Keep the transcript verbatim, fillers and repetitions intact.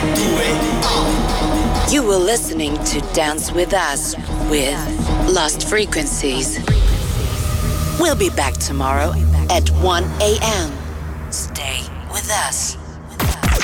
You were listening to Dance With Us with Lost Frequencies. We'll be back tomorrow at one a.m. Stay with us.